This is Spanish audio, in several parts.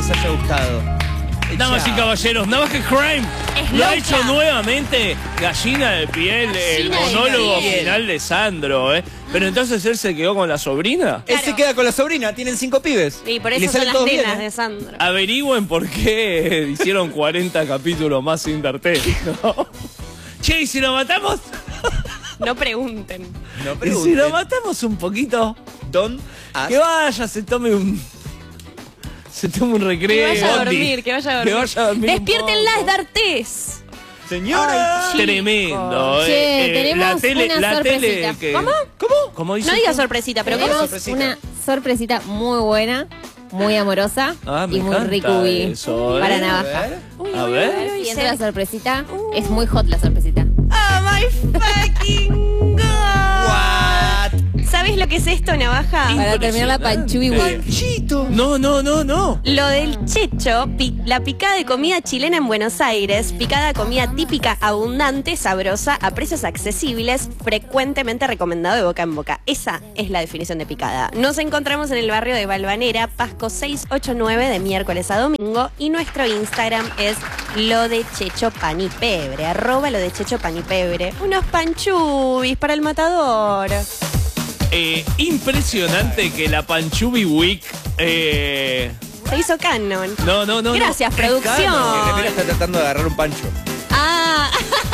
les haya gustado. Damas y caballeros, Navaja Crime Es lo ha loca. hecho nuevamente Gallina de Piel, el Gallina de monólogo Piel. final de Sandro, ¿eh? Pero entonces él se quedó con la sobrina. Él se queda con la sobrina, tienen 5 pibes. Y por le eso son sale las todo nenas bien, de Sandro. Averigüen por qué hicieron 40 capítulos más sin Dartel, ¿no? Che, ¿y si lo matamos? No pregunten. No ¿Y si pregunten. lo matamos un poquito? Don As. Que vaya, se tome un recreo. Que vaya a Bondi. dormir, que vaya a dormir. Que vaya a dormir un Despiértenla, poco. es D'Artés. Señora. Ay, Tremendo. Che, tenemos una sorpresita. ¿Cómo? ¿Cómo dice? No digas sorpresita, pero ¿cómo? Sorpresita. Una sorpresita muy buena, muy amorosa Ah, me y muy encanta ricubi eso, ¿eh? para A Navaja. ver. A ver. Y entra la sorpresita, es muy hot la sorpresita. Oh my fucking god. What? ¿Sabes lo que es esto, Navaja? Para terminar la Panchubi Week. Chito. No. Lo del checho, la picada de comida chilena en Buenos Aires, picada de comida típica, abundante, sabrosa, a precios accesibles, frecuentemente recomendado de boca en boca. Esa es la definición de picada. Nos encontramos en el barrio de Valvanera, Pasco 689, de miércoles a domingo, y nuestro Instagram es lo de Checho Pan y Pebre, @ lo de Checho Pan y Pebre. Unos panchubis para el matador. Impresionante que la Panchubi Week. Se hizo canon. No. Gracias, Es producción. canon. Que Remera está tratando de agarrar un pancho. Ah.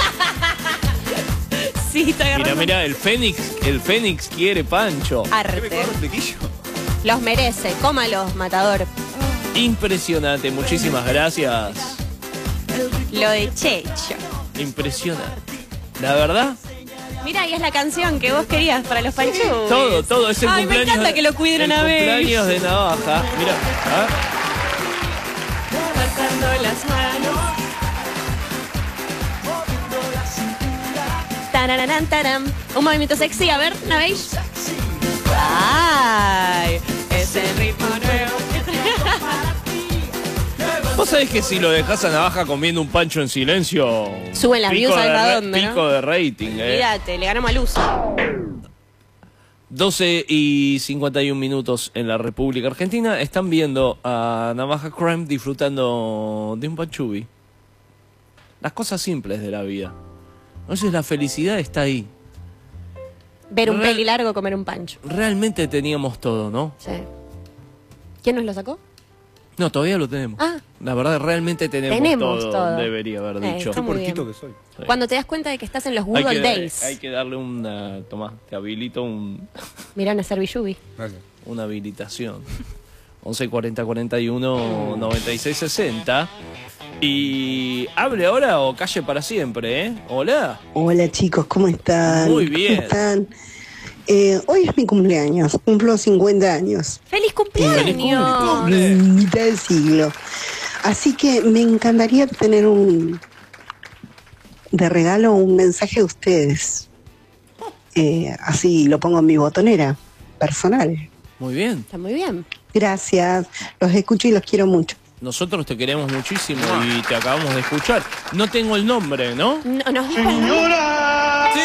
Sí, está agarrando. Mira, el Fénix quiere Pancho. ¿Qué me Arte. corro un flequillo? Los merece, cómalos, matador. Impresionante, muchísimas gracias. Lo de Checho. Impresionante. La verdad, Mira, y es la canción que vos querías para los panchubis. todo es el Ay, me cumpleaños. encanta que lo cuiden el una vez. cumpleaños de Navaja. Mira, ¿ah? Levantando las manos. Tarararán, taram. Un movimiento sexy, a ver, ¿una vez? Ay, es el ritmo nuevo. Vos sabés que si lo dejás a Navaja comiendo un pancho en silencio, Suben las pico views de a re- dónde, ¿no? pico de rating, Olvídate, le ganamos a Luz. 12 y 51 minutos en la República Argentina. Están viendo a Navaja Crime disfrutando de un panchubi. Las cosas simples de la vida. Entonces la felicidad está ahí. Ver un peli largo, comer un pancho. Realmente teníamos todo, ¿no? Sí. ¿Quién nos lo sacó? No, todavía lo tenemos. Ah. La verdad, realmente tenemos todo. Debería haber dicho. está muy bien. Porquito que soy. Sí. Cuando te das cuenta de que estás en los Good Old Days. Hay que darle una... Tomá, te habilito Mirá, una servillubi. Gracias. una habilitación. 11 40 41 96 60. Y hable ahora o calle para siempre, ¿eh? Hola. Hola chicos, ¿cómo están? Muy bien. ¿Cómo están? Hoy es mi cumpleaños, cumplo 50 años, ¡Feliz cumpleaños! mitad del siglo. Así que me encantaría tener de regalo un mensaje de ustedes. Así lo pongo en mi botonera personal. Muy bien. Está muy bien. Gracias, los escucho y los quiero mucho. Nosotros te queremos muchísimo y te acabamos de escuchar. No tengo el nombre, ¿no? No, nos dijo el nombre. ¡Sí!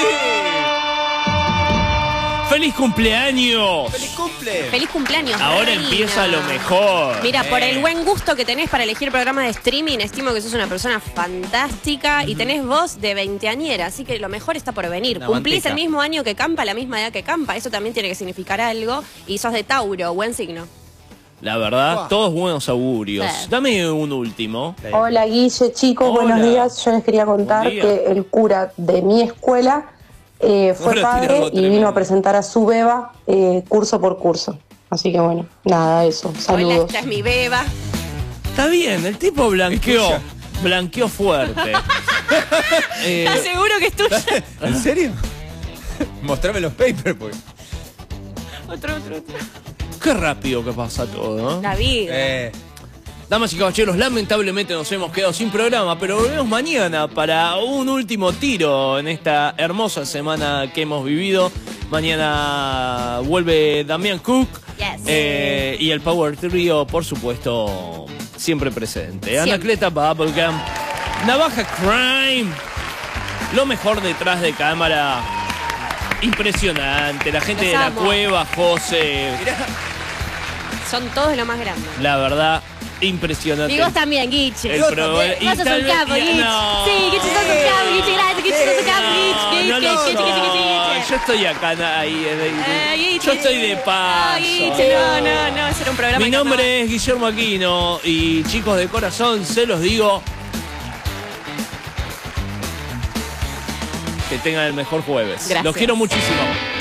¡Feliz cumpleaños! ¡Feliz cumple! ¡Feliz cumpleaños! Ahora reina! empieza lo mejor. Mira, por el buen gusto que tenés para elegir programas de streaming, estimo que sos una persona fantástica y tenés voz de veinteañera, así que lo mejor está por venir. Una Cumplís manteca. el mismo año que Campa, la misma edad que Campa, eso también tiene que significar algo. Y sos de Tauro, buen signo. La verdad, todos buenos augurios. Sí. Dame un último. Hola Guille, chicos, Hola. buenos días. Yo les quería contar Buen día. que el cura de mi escuela fue Ahora padre tira algo y vino tremendo. a presentar a su beba curso por curso. Así que bueno, nada, eso. Hola, Saludos. esta es mi beba. Está bien, el tipo blanqueó. tuya. Blanqueó fuerte. ¿Estás seguro que es tuya? ¿En serio? Mostrame los papers, pues. Otro. Qué rápido que pasa todo, ¿no? La vida. Damas y caballeros, lamentablemente nos hemos quedado sin programa, pero volvemos mañana para un último tiro en esta hermosa semana que hemos vivido. Mañana vuelve Damián Cook Yes. y el Power Trio, por supuesto, siempre presente. Siempre. Anacleta Bubblegum, Navaja Crime, lo mejor detrás de cámara. Impresionante, la gente Los de la amo. cueva, José. Son todos lo más grande. La verdad, impresionante. Y vos también, Guichi. El Vos pro- y sos tal un vez- capo, y- Guichi. no. Sí, Guichi sos un capo, Guichi, gracias, Guichi sos un capo, Guichi. No, no lo Guichi, soy. Guichi, Guichi. Yo estoy acá ahí. Guichi. Yo estoy de paso. Guichi, no, ese era un programa. Mi que nombre es Guillermo Aquino y chicos de corazón, se los digo. Que tengan el mejor jueves. Gracias. Los quiero muchísimo.